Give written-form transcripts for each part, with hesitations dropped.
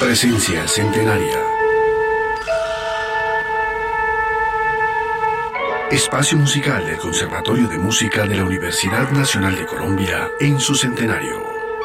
Presencia Centenaria. Espacio musical del Conservatorio de Música de la Universidad Nacional de Colombia en su centenario.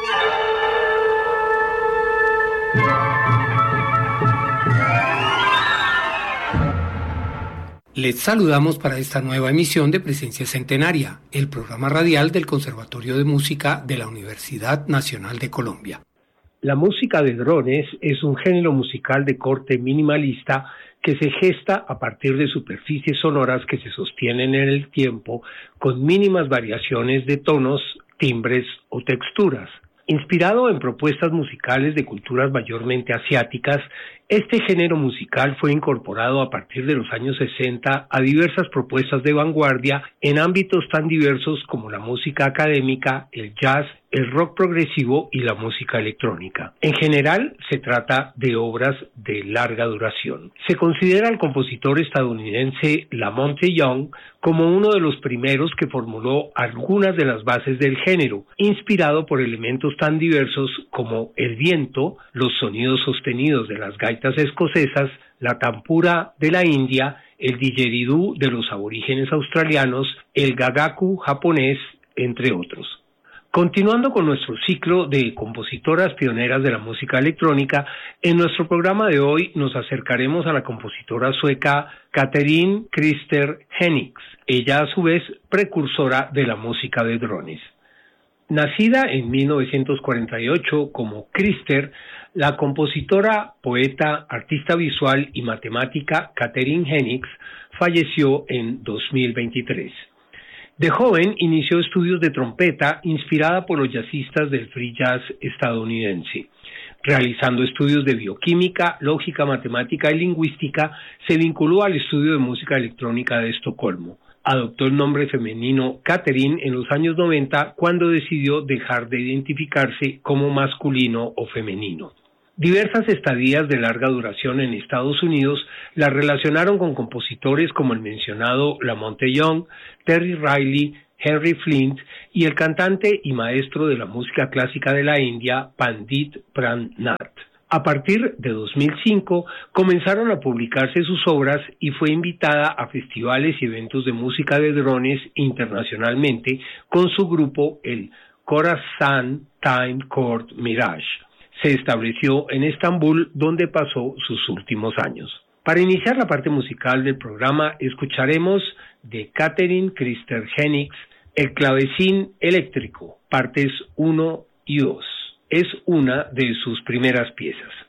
Les saludamos para esta nueva emisión de Presencia Centenaria, el programa radial del Conservatorio de Música de la Universidad Nacional de Colombia. La música de drones es un género musical de corte minimalista que se gesta a partir de superficies sonoras que se sostienen en el tiempo con mínimas variaciones de tonos, timbres o texturas. Inspirado en propuestas musicales de culturas mayormente asiáticas, este género musical fue incorporado a partir de los años 60 a diversas propuestas de vanguardia en ámbitos tan diversos como la música académica, el jazz, el rock progresivo y la música electrónica. En general, se trata de obras de larga duración. Se considera al compositor estadounidense Lamonte Young como uno de los primeros que formuló algunas de las bases del género, inspirado por elementos tan diversos como el viento, los sonidos sostenidos de las gaitas escocesas, la tampura de la India, el didgeridoo de los aborígenes australianos, el gagaku japonés, entre otros. Continuando con nuestro ciclo de compositoras pioneras de la música electrónica, en nuestro programa de hoy nos acercaremos a la compositora sueca Catherine Christer Henriks, ella a su vez precursora de la música de drones. Nacida en 1948 como Christer, la compositora, poeta, artista visual y matemática Catherine Henriks falleció en 2023. De joven inició estudios de trompeta inspirada por los jazzistas del free jazz estadounidense. Realizando estudios de bioquímica, lógica, matemática y lingüística, se vinculó al estudio de música electrónica de Estocolmo. Adoptó el nombre femenino Catherine en los años 90 cuando decidió dejar de identificarse como masculino o femenino. Diversas estadías de larga duración en Estados Unidos la relacionaron con compositores como el mencionado Lamonte Young, Terry Riley, Henry Flint y el cantante y maestro de la música clásica de la India, Pandit Pran Nath. A partir de 2005 comenzaron a publicarse sus obras y fue invitada a festivales y eventos de música de drones internacionalmente con su grupo el Khorasan Time Court Mirage. Se estableció en Estambul, donde pasó sus últimos años. Para iniciar la parte musical del programa, escucharemos de Catherine Christer Henriks el clavecín eléctrico, partes 1 y 2. Es una de sus primeras piezas.